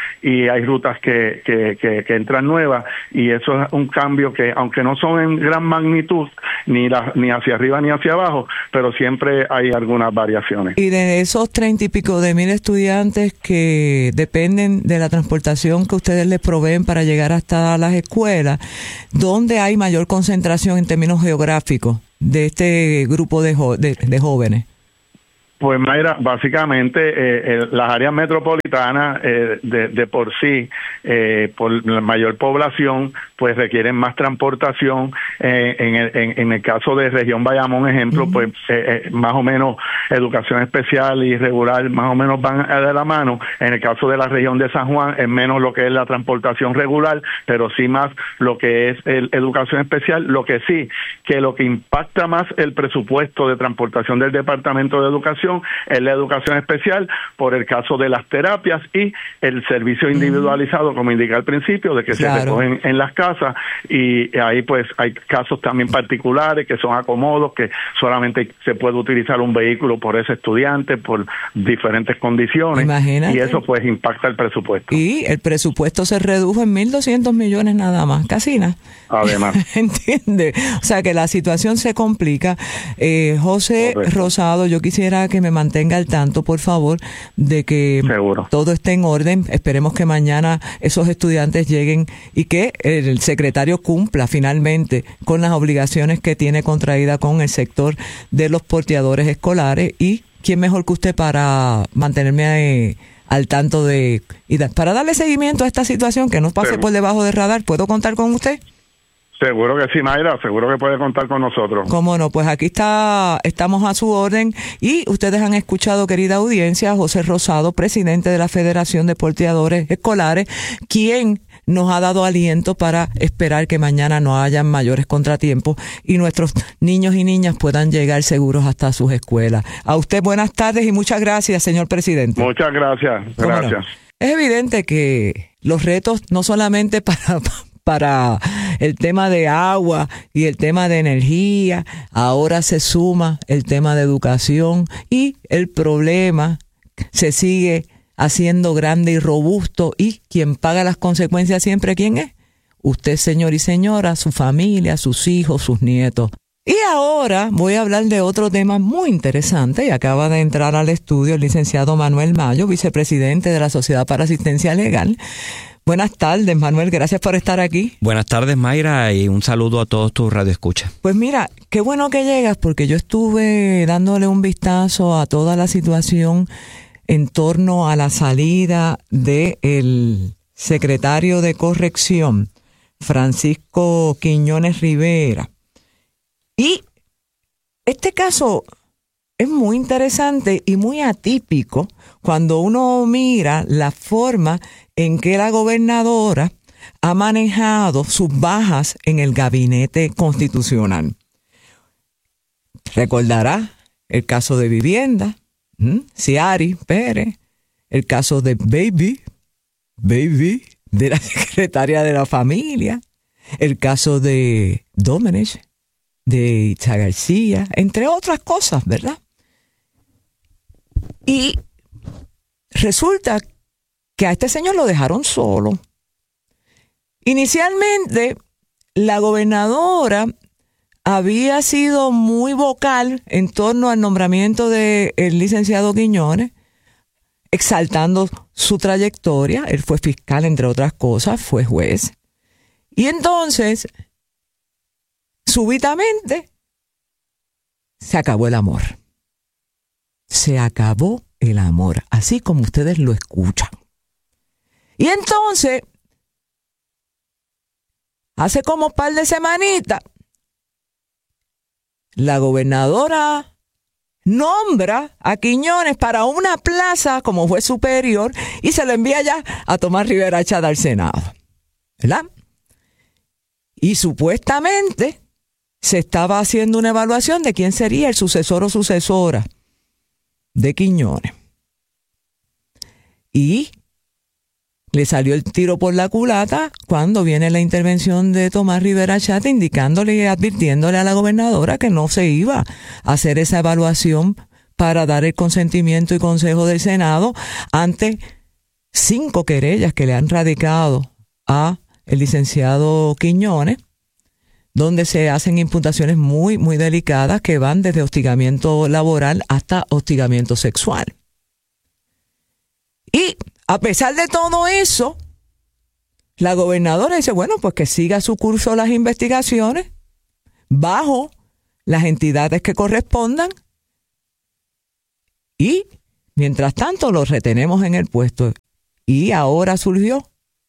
O: hay rutas que, que, que, que entran nuevas, y eso es un cambio que, aunque no son en gran magnitud, ni, la, ni hacia arriba ni hacia abajo, pero siempre hay algunas variaciones.
N: Y de esos treinta y pico de mil estudiantes que dependen de la transportación que ustedes les proveen para llegar hasta las escuelas, ¿dónde hay mayor concentración en términos geográficos de este grupo de, jo- de, de jóvenes?
O: Pues Mayra, básicamente eh, eh, las áreas metropolitanas eh, de, de por sí, eh, por la mayor población, pues requieren más transportación. Eh, en, el, en, en el caso de región Bayamón, ejemplo, uh-huh. pues eh, eh, más o menos educación especial y regular más o menos van de la mano. En el caso de la región de San Juan es menos lo que es la transportación regular, pero sí más lo que es el, educación especial. Lo que sí, que lo que impacta más el presupuesto de transportación del Departamento de Educación es la educación especial, por el caso de las terapias y el servicio individualizado, como indica al principio, de que claro. se recogen en las casas, y ahí pues hay casos también particulares que son acomodos, que solamente se puede utilizar un vehículo por ese estudiante por diferentes condiciones.
N: Imagínate.
O: Y eso pues impacta el presupuesto.
N: Y el presupuesto se redujo en mil doscientos millones nada más, casi nada.
O: Además.
N: ¿Entiende? O sea que la situación se complica. Eh, José Correcto. Rosado, yo quisiera que me mantenga al tanto, por favor, de que
O: Seguro.
N: todo esté en orden. Esperemos que mañana esos estudiantes lleguen y que el secretario cumpla finalmente con las obligaciones que tiene contraída con el sector de los porteadores escolares. Y quién mejor que usted para mantenerme eh, al tanto de y da, para darle seguimiento a esta situación que no pase Seguro. por debajo del radar. ¿Puedo contar con usted?
O: Seguro que sí, Mayra, seguro que puede contar con nosotros.
N: Cómo no, pues aquí está, estamos a su orden, y ustedes han escuchado, querida audiencia, a José Rosado, presidente de la Federación de Porteadores Escolares, quien nos ha dado aliento para esperar que mañana no hayan mayores contratiempos y nuestros niños y niñas puedan llegar seguros hasta sus escuelas. A usted buenas tardes y muchas gracias, señor presidente.
O: Muchas gracias, gracias.
N: No? Es evidente que los retos no solamente para... para el tema de agua y el tema de energía, ahora se suma el tema de educación, y el problema se sigue haciendo grande y robusto, y quien paga las consecuencias siempre, ¿quién es? Usted, señor y señora, su familia, sus hijos, sus nietos. Y ahora voy a hablar de otro tema muy interesante, y acaba de entrar al estudio el licenciado Manuel Mayo, vicepresidente de la Sociedad para Asistencia Legal. Buenas tardes, Manuel, gracias por estar aquí.
P: Buenas tardes, Mayra, y un saludo a todos tus radioescuchas.
N: Pues mira, qué bueno que llegas, porque yo estuve dándole un vistazo a toda la situación en torno a la salida del secretario de Corrección, Francisco Quiñones Rivera. Y este caso es muy interesante y muy atípico cuando uno mira la forma en que la gobernadora ha manejado sus bajas en el gabinete constitucional. Recordará el caso de Vivienda, ¿m? Ciari Pérez, el caso de Baby, Baby, de la secretaria de la Familia, el caso de Domenech, de Itza García, entre otras cosas, ¿verdad? Y resulta que a este señor lo dejaron solo. Inicialmente, la gobernadora había sido muy vocal en torno al nombramiento del licenciado Quiñones, exaltando su trayectoria. Él fue fiscal, entre otras cosas, fue juez. Y entonces, súbitamente, se acabó el amor. Se acabó el amor, así como ustedes lo escuchan. Y entonces, hace como un par de semanitas, la gobernadora nombra a Quiñones para una plaza como juez superior y se lo envía ya a Tomás Rivera Chats al Senado, ¿verdad? Y supuestamente se estaba haciendo una evaluación de quién sería el sucesor o sucesora de Quiñones. Y le salió el tiro por la culata cuando viene la intervención de Tomás Rivera Chats indicándole y advirtiéndole a la gobernadora que no se iba a hacer esa evaluación para dar el consentimiento y consejo del Senado ante cinco querellas que le han radicado a el licenciado Quiñones, donde se hacen imputaciones muy, muy delicadas que van desde hostigamiento laboral hasta hostigamiento sexual. Y a pesar de todo eso, la gobernadora dice, bueno, pues que siga su curso las investigaciones bajo las entidades que correspondan y, mientras tanto, los retenemos en el puesto. Y ahora surgió.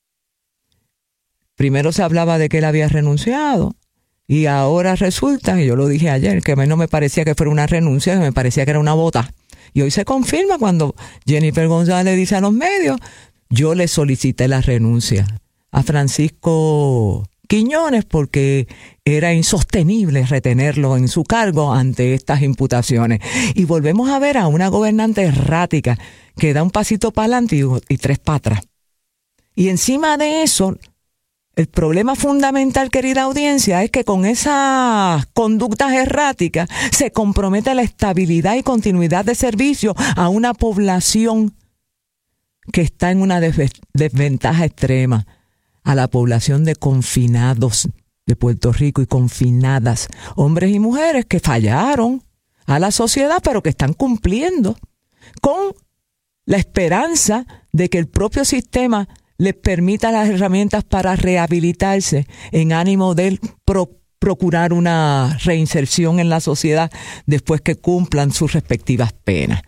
N: Primero se hablaba de que él había renunciado y ahora resulta, y yo lo dije ayer, que a mí no me parecía que fuera una renuncia, que me parecía que era una bota. Y hoy se confirma cuando Jennifer González dice a los medios, yo le solicité la renuncia a Francisco Quiñones porque era insostenible retenerlo en su cargo ante estas imputaciones. Y volvemos a ver a una gobernante errática que da un pasito para adelante y, y tres para atrás. Y encima de eso, el problema fundamental, querida audiencia, es que con esas conductas erráticas se compromete la estabilidad y continuidad de servicio a una población que está en una desventaja extrema, a la población de confinados de Puerto Rico y confinadas, hombres y mujeres que fallaron a la sociedad, pero que están cumpliendo con la esperanza de que el propio sistema les permita las herramientas para rehabilitarse en ánimo de pro, procurar una reinserción en la sociedad después que cumplan sus respectivas penas.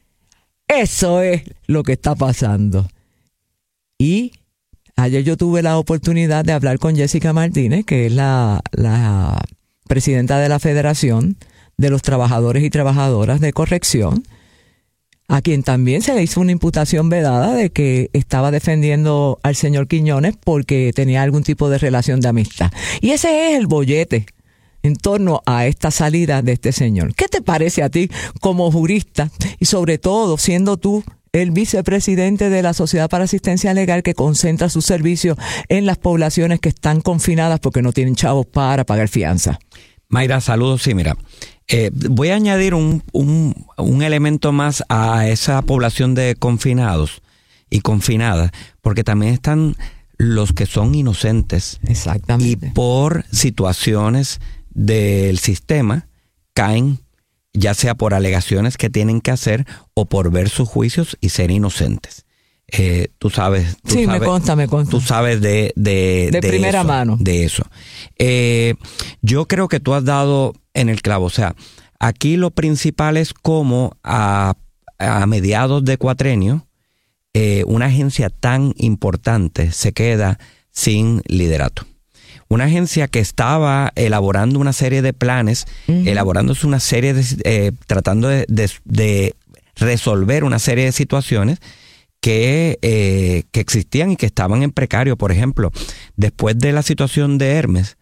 N: Eso es lo que está pasando. Y ayer yo tuve la oportunidad de hablar con Jessica Martínez, que es la, la presidenta de la Federación de los Trabajadores y Trabajadoras de Corrección, a quien también se le hizo una imputación vedada de que estaba defendiendo al señor Quiñones porque tenía algún tipo de relación de amistad. Y ese es el bollete en torno a esta salida de este señor. ¿Qué te parece a ti como jurista y sobre todo siendo tú el vicepresidente de la Sociedad para Asistencia Legal que concentra sus servicios en las poblaciones que están confinadas porque no tienen chavos para pagar fianza?
P: Mayra, saludos. Sí, mira, eh, voy a añadir un, un, un elemento más a esa población de confinados y confinadas, porque también están los que son inocentes.
N: Exactamente.
P: Y por situaciones del sistema caen, ya sea por alegaciones que tienen que hacer o por ver sus juicios y ser inocentes. Eh, tú sabes. Tú
N: sí,
P: sabes,
N: me consta, me consta.
P: Tú sabes de de,
N: de, de primera
P: eso,
N: mano.
P: De eso. Eh, yo creo que tú has dado en el clavo. O sea, aquí lo principal es cómo a, a mediados de cuatrenio eh, una agencia tan importante se queda sin liderato. Una agencia que estaba elaborando una serie de planes, uh-huh. elaborándose una serie de, eh, tratando de, de, de resolver una serie de situaciones que, eh, que existían y que estaban en precario. Por ejemplo, después de la situación de Hermes,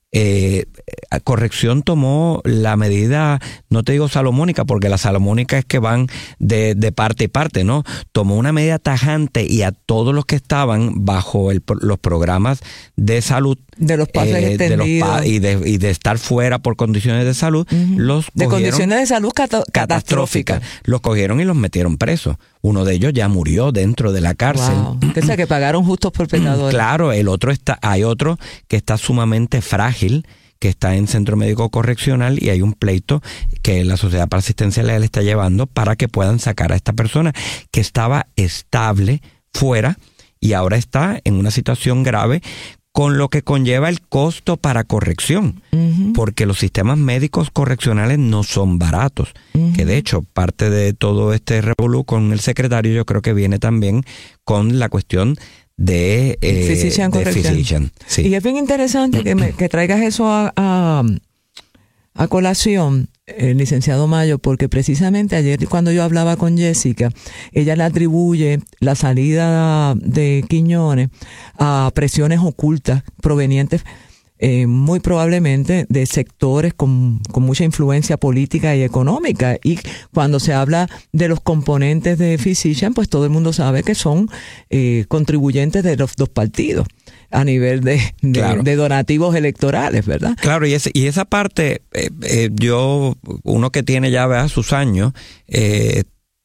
P: eh, Corrección tomó la medida, no te digo salomónica, porque la salomónica es que van de, de parte y parte, ¿no? Tomó una medida tajante y a todos los que estaban bajo el, los programas de salud,
N: de los pases
P: eh,
N: extendidos
P: de los pa- y, de, y de estar fuera por condiciones de salud, uh-huh. los
N: de condiciones de salud cat- catastróficas,
P: los cogieron y los metieron presos. Uno de ellos ya murió dentro de la cárcel.
N: Wow. Que sea que pagaron justos por pecadores.
P: Claro, el otro está, hay otro que está sumamente frágil, que está en centro médico correccional, y hay un pleito que la Sociedad para Asistencia Legal está llevando para que puedan sacar a esta persona que estaba estable fuera y ahora está en una situación grave, con lo que conlleva el costo para corrección, uh-huh. porque los sistemas médicos correccionales no son baratos, uh-huh. que de hecho parte de todo este revolú con el secretario yo creo que viene también con la cuestión de, eh,
N: physician
P: de physician. Sí.
N: Y es bien interesante que, me, que traigas eso a, a, a colación, el licenciado Mayo, porque precisamente ayer cuando yo hablaba con Jessica, ella le atribuye la salida de Quiñones a presiones ocultas provenientes eh, muy probablemente de sectores con, con mucha influencia política y económica. Y cuando se habla de los componentes de Physician, pues todo el mundo sabe que son eh, contribuyentes de los dos partidos a nivel de, de, claro. de donativos electorales, ¿verdad?
P: Claro, y, ese, y esa parte, eh, eh, yo, uno que tiene ya ¿verdad? sus años, eh,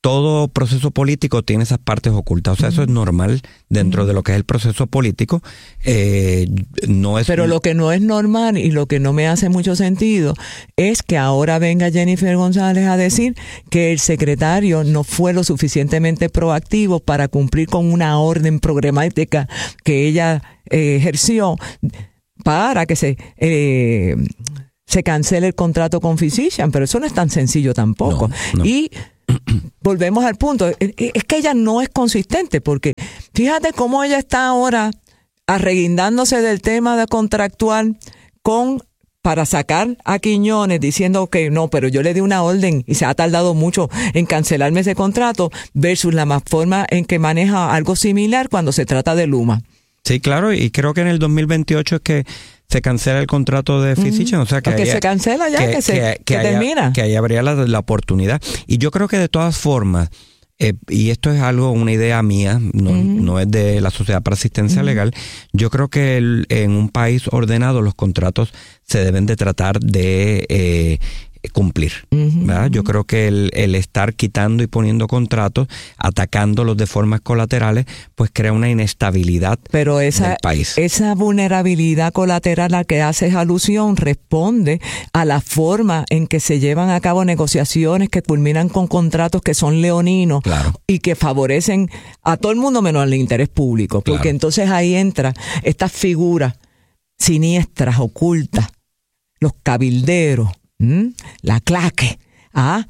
P: todo proceso político tiene esas partes ocultas. O sea, eso es normal dentro de lo que es el proceso político. Eh, no es.
N: Pero lo que no es normal y lo que no me hace mucho sentido es que ahora venga Jennifer González a decir que el secretario no fue lo suficientemente proactivo para cumplir con una orden programática que ella eh, ejerció para que se eh, se cancele el contrato con Physician, pero eso no es tan sencillo tampoco. No, no. Y volvemos al punto, es que ella no es consistente, porque fíjate cómo ella está ahora arreguindándose del tema de contractual con para sacar a Quiñones diciendo que no, pero yo le di una orden y se ha tardado mucho en cancelarme ese contrato, versus la más forma en que maneja algo similar cuando se trata de Luma.
P: Sí, claro, y creo que en el dos mil veintiocho es que se cancela el contrato de Physician, uh-huh. o sea que,
N: que
P: haya,
N: se cancela ya, que, que se que, que haya, termina.
P: Que ahí habría la, la oportunidad. Y yo creo que de todas formas, eh, y esto es algo, una idea mía, no, uh-huh. no es de la Sociedad para Asistencia uh-huh. Legal, yo creo que el, en un país ordenado los contratos se deben de tratar de eh, cumplir, uh-huh. ¿verdad? Yo creo que el, el estar quitando y poniendo contratos, atacándolos de formas colaterales, pues crea una inestabilidad
N: Pero esa,
P: del país.
N: Esa vulnerabilidad colateral a la que haces alusión responde a la forma en que se llevan a cabo negociaciones que culminan con contratos que son leoninos
P: claro.
N: y que favorecen a todo el mundo menos al interés público, porque
P: claro.
N: entonces ahí entra estas figuras siniestras, ocultas, los cabilderos, ¿Mm? la claque, a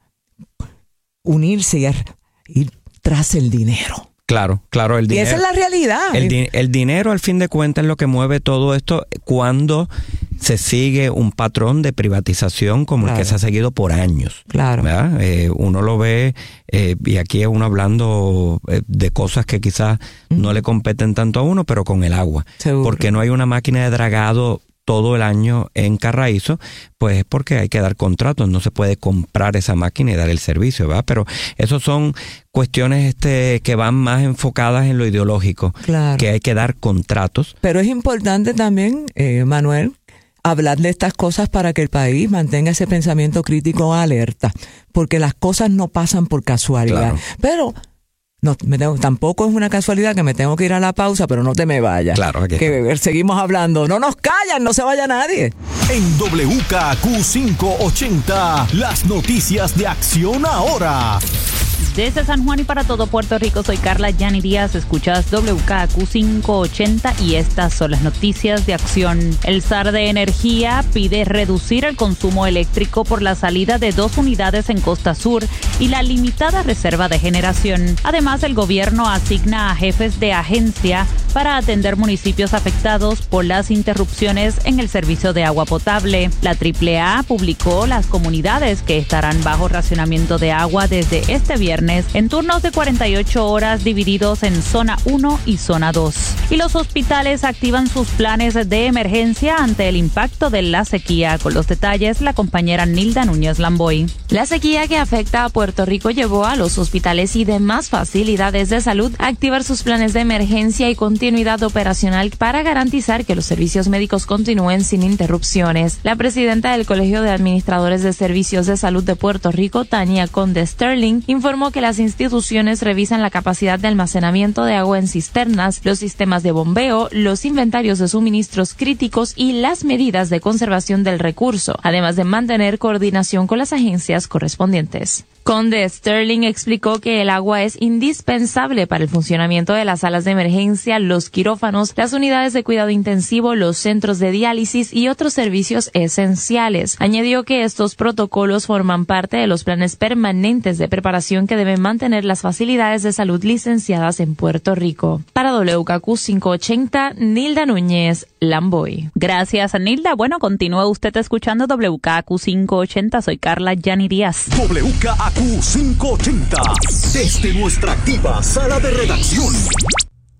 N: unirse y a ir tras el dinero.
P: Claro, claro, el dinero.
N: Y esa es la realidad.
P: El, di- el dinero, al fin de cuentas, es lo que mueve todo esto cuando se sigue un patrón de privatización como claro. el que se ha seguido por años.
N: Claro.
P: ¿verdad? Eh, uno lo ve, eh, y aquí es uno hablando eh, de cosas que quizás uh-huh. no le competen tanto a uno, pero con el agua.
N: Seguro.
P: Porque no hay una máquina de dragado todo el año en Carraízo, pues es porque hay que dar contratos, no se puede comprar esa máquina y dar el servicio, ¿verdad? Pero esos son cuestiones este que van más enfocadas en lo ideológico,
N: claro.
P: que hay que dar contratos.
N: Pero es importante también, eh, Manuel, hablar de estas cosas para que el país mantenga ese pensamiento crítico alerta, porque las cosas no pasan por casualidad.
P: Claro.
N: Pero no, me tengo, tampoco es una casualidad que me tengo que ir a la pausa, pero no te me vayas.
P: Claro, aquí
N: que
P: está.
N: Seguimos hablando. No nos callan, no se vaya nadie.
D: En W K Q quinientos ochenta, las noticias de Acción Ahora.
Q: Desde San Juan y para todo Puerto Rico, soy Carla Yani Díaz. Escuchas W K Q quinientos ochenta y estas son las noticias de Acción. El S A R de Energía pide reducir el consumo eléctrico por la salida de dos unidades en Costa Sur y la limitada reserva de generación. Además, el gobierno asigna a jefes de agencia para atender municipios afectados por las interrupciones en el servicio de agua potable. La triple A publicó las comunidades que estarán bajo racionamiento de agua desde este viernes en turnos de cuarenta y ocho horas divididos en zona uno y zona dos. Y los hospitales activan sus planes de emergencia ante el impacto de la sequía. Con los detalles, la compañera Nilda Núñez Lamboy.
R: La sequía que afecta a Puerto Rico llevó a los hospitales y demás facilidades de salud a activar sus planes de emergencia y continuidad operacional para garantizar que los servicios médicos continúen sin interrupciones. La presidenta del Colegio de Administradores de Servicios de Salud de Puerto Rico, Tania Conde Sterling, informó que las instituciones revisan la capacidad de almacenamiento de agua en cisternas, los sistemas de bombeo, los inventarios de suministros críticos y las medidas de conservación del recurso, además de mantener coordinación con las agencias correspondientes. Conde Sterling explicó que el agua es indispensable para el funcionamiento de las salas de emergencia, los quirófanos, las unidades de cuidado intensivo, los centros de diálisis y otros servicios esenciales. Añadió que estos protocolos forman parte de los planes permanentes de preparación que deben mantener las facilidades de salud licenciadas en Puerto Rico. Para W K Q quinientos ochenta, Nilda Núñez Lamboy.
Q: Gracias, Nilda. Bueno, continúa usted escuchando W K Q quinientos ochenta. Soy Carla Yani Díaz.
D: W K Q quinientos ochenta, desde nuestra activa sala de redacción.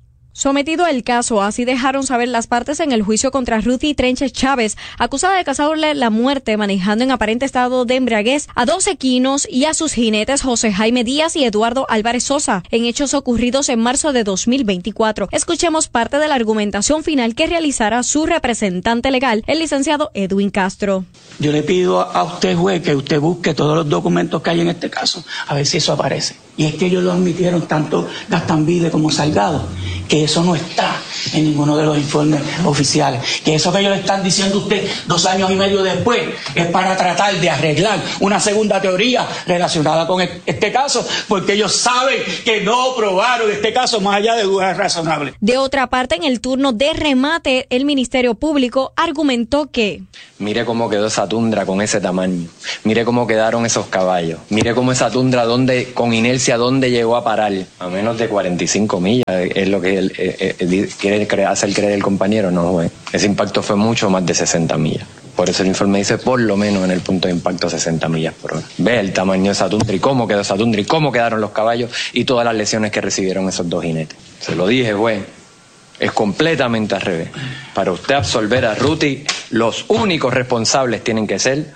S: sometido el caso. Así dejaron saber las partes en el juicio contra Ruthie Trenches Chávez, acusada de causarle la muerte manejando en aparente estado de embriaguez a dos equinos y a sus jinetes José Jaime Díaz y Eduardo Álvarez Sosa, en hechos ocurridos en marzo de dos mil veinticuatro. Escuchemos parte de la argumentación final que realizará su representante legal, el licenciado Edwin Castro.
T: Yo le pido a usted, juez, que usted busque todos los documentos que hay en este caso, a ver si eso aparece. Y es que ellos lo admitieron tanto Gastambide como Salgado, que eso no está en ninguno de los informes oficiales. Que eso que ellos le están diciendo a usted dos años y medio después es para tratar de arreglar una segunda teoría relacionada con este caso, porque ellos saben que no probaron este caso más allá de dudas razonables.
S: De otra parte, en el turno de remate, el Ministerio Público argumentó que...
U: Mire cómo quedó esa tundra con ese tamaño. Mire cómo quedaron esos caballos. Mire cómo esa tundra donde, con inercia dónde llegó a parar. A menos de cuarenta y cinco millas es lo que él, eh, eh, quiere creer, hacer creer el compañero. No, güey. Ese impacto fue mucho más de sesenta millas. Por eso el informe dice por lo menos en el punto de impacto sesenta millas por hora. Ve el tamaño de esa tundra y cómo quedó esa tundra y cómo quedaron los caballos y todas las lesiones que recibieron esos dos jinetes. Se lo dije, güey. Es completamente al revés. Para usted absolver a Ruthie, los únicos responsables tienen que ser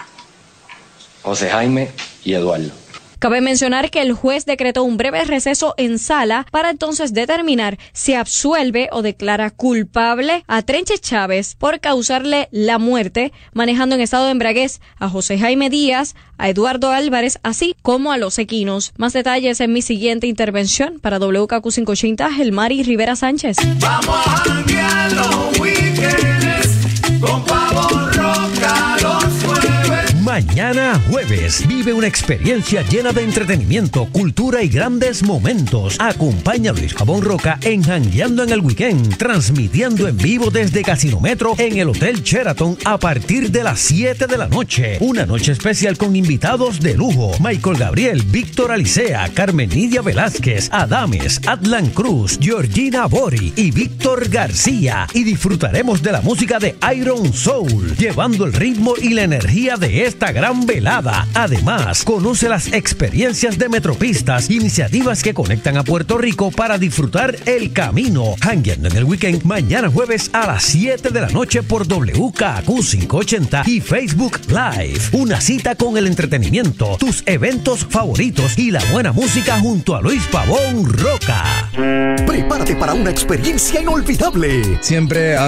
U: José Jaime y Eduardo.
S: Cabe mencionar que el juez decretó un breve receso en sala para entonces determinar si absuelve o declara culpable a Trenches Chávez por causarle la muerte manejando en estado de embriaguez a José Jaime Díaz, a Eduardo Álvarez, así como a los equinos. Más detalles en mi siguiente intervención. Para W K Q quinientos ochenta, Gelmari Rivera Sánchez.
V: Vamos a janguear los weekends con Pavo Roca los jueves.
W: Mañana jueves, vive una experiencia llena de entretenimiento, cultura y grandes momentos. Acompaña a Luis Pavón Roca en Jangueando en el Weekend, transmitiendo en vivo desde Casino Metro en el Hotel Sheraton a partir de las siete de la noche. Una noche especial con invitados de lujo: Michael Gabriel, Víctor Alicea, Carmen Nidia Velázquez, Adames, Atlan Cruz, Georgina Bori y Víctor García. Y disfrutaremos de la música de Iron Soul, llevando el ritmo y la energía de esta gran velada. Además, conoce las experiencias de Metropistas, iniciativas que conectan a Puerto Rico para disfrutar el camino. Jangueando en el Weekend, mañana jueves a las siete de la noche por W K Q quinientos ochenta y Facebook Live. Una cita con el entretenimiento, tus eventos favoritos y la buena música junto a Luis Pavón Roca.
D: Prepárate para una experiencia inolvidable.
X: Siempre